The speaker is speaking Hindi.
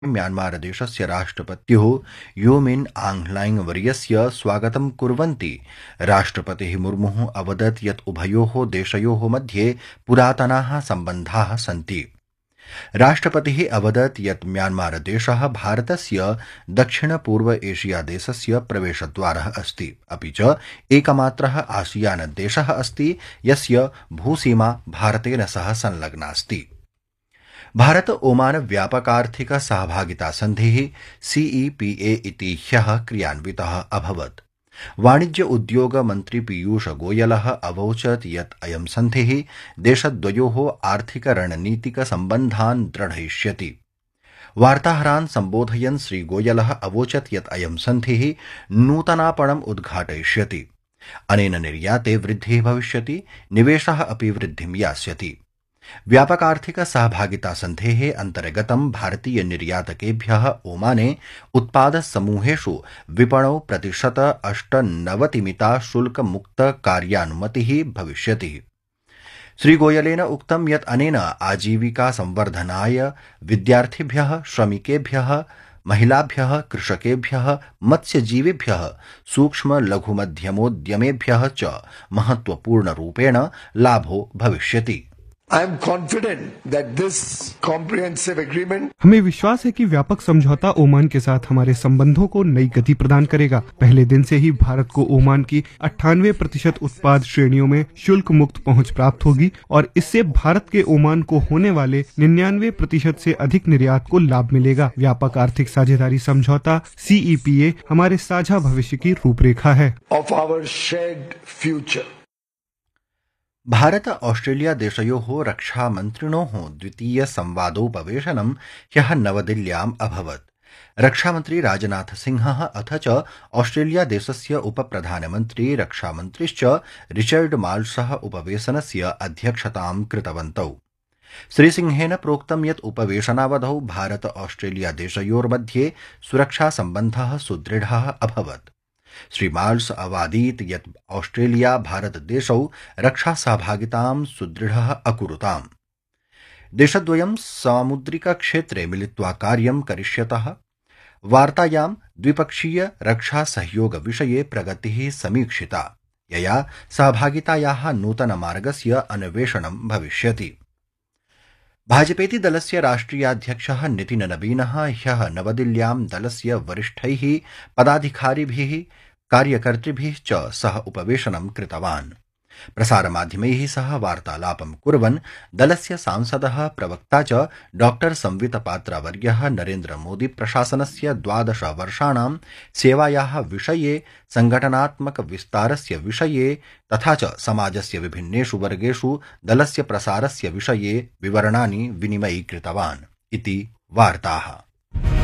म्यांमारदेशस्य राष्ट्रपत्युः यू मिन आङ्ग्लाङ् वर्यस्य स्वागतं कुर्वन्ति राष्ट्रपतिः मुर्मुः अवदत् यत् उभयोः देशयोः मध्ये पुरातनाः सम्बन्धाः सन्ति। राष्ट्रपतिः अवदत् यत् म्यांमारदेशः भारतस्य दक्षिणपूर्व एशिया देशस्य प्रवेशद्वारः अस्ति, अपि च एकमात्रः आसियान देशः अस्ति यस्य भूसीमा भारतेन सह संलग्नास्ति। भारत ओमान व्यापकार्थिक सहभागिता सन्धिः CEPA इति ह्यः क्रियान्वितः अभवत्। वाणिज्य उद्योग मन्त्री पीयूष गोयलः अवोचत् यत् अयं सन्धिः देशद्वयोः आर्थिक रणनीतिक सम्बन्धान् दृढयिष्यति। वार्ताहरान् सम्बोधयन् श्रीगोयलः अवोचत् यत् अयं सन्धिः नूतनापणम् उद्घाटयिष्यति। अनेन निर्याते वृद्धिः भविष्यति, निवेशः अपि वृद्धिं यास्यति। व्यापकार्थिक सहभागिता सन्धेः अन्तर्गतं भारतीय निर्यातकेभ्यः ओमाने उत्पाद समूहेषु विपणौ 98% शुल्कमुक्त कार्यानुमतिः भविष्यति। श्रीगोयलेन उक्तं यत् अनेन आजीविका संवर्धनाय विद्यार्थिभ्यः, श्रमिकेभ्यः, महिलाभ्यः, कृषकेभ्यः, मत्स्यजीविभ्यः, सूक्ष्म लघुमध्यमोद्यमेभ्यः च महत्वपूर्णरूपेण लाभो भविष्यति। I am confident that this comprehensive agreement हमें विश्वास है कि व्यापक समझौता ओमान के साथ हमारे संबंधों को नई गति प्रदान करेगा। पहले दिन से ही भारत को ओमान की 98% उत्पाद श्रेणियों में शुल्क मुक्त पहुंच प्राप्त होगी और इससे भारत के ओमान को होने वाले 99% से अधिक निर्यात को लाभ मिलेगा। व्यापक आर्थिक साझेदारी समझौता CEPA हमारे साझा भविष्य की रूपरेखा है। of our shared future. Bharat Australia देशयोः रक्षामन्त्रिणोः द्वितीय संवादोपवेशनं ह्यः नवदिल्ल्याम् अभवत्। रक्षामन्त्री राजनाथ सिंहः अथ च ऑस्ट्रेलिया देशस्य उपप्रधानमन्त्री रक्षामन्त्रिश्च रिचर्ड माल्सः उपवेशनस्य अध्यक्षतां कृतवन्तौ। श्रीसिंहेन प्रोक्तं यत् उपवेशनावधौ भारत ऑस्ट्रेलिया देशयोर्मध्ये सुरक्षा सम्बन्धः सुदृढः अभवत्। श्री माल्स अवादीत् यत् ऑस्ट्रेलिया भारत देशौ रक्षा सहभागितां सुदृढः अकुरुताम्। देशद्वयं सामुद्रिक क्षेत्रे मिलित्वा कार्यं करिष्यतः। वार्तायां द्विपक्षीय रक्षा सहयोग विषये प्रगतिः समीक्षिता, यया सहभागितायाः नूतनमार्गस्य अन्वेषणं भविष्यति। भाजपेति दलस्य राष्ट्रियाध्यक्षः नितिन नवीनः ह्यः नवदिल्ल्यां दलस्य वरिष्ठैः पदाधिकारिभिः, कार्यकर्तृभिः च सह उपवेशनं कृतवान्। प्रसारमाध्यमैः सह वार्तालापं कुर्वन् दलस्य सांसदः प्रवक्ता च डॉ संवितपात्रावर्यः नरेन्द्र मोदी प्रशासनस्य 12 वर्षाणां सेवायाः विषये, संघटनात्मक विस्तारस्य विषये तथा च समाजस्य विभिन्नेषु वर्गेषु दलस्य प्रसारस्य विषये विवरणानि विनिमयीकृतवान् इति वार्ताः।